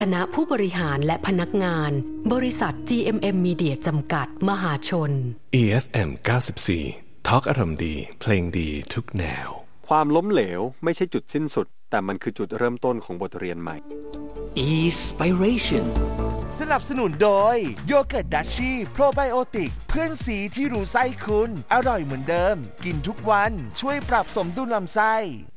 คณะผู้บริหารและพนักงานบริษัท GMM Media จำกัดมหาชน EFM 94 ทอล์กอารมณ์ดีเพลงดีทุกแนวความล้มเหลวไม่ใช่จุดสิ้นสุดแต่มันคือจุดเริ่มต้นของบทเรียนใหม่ Inspiration สนับสนุนโดยโยเกิร์ตดัชชี่โปรไบโอติกเพื่อนสีที่รู้ไส้คุณอร่อยเหมือนเดิมกินทุกวันช่วยปรับสมดุลลำไส้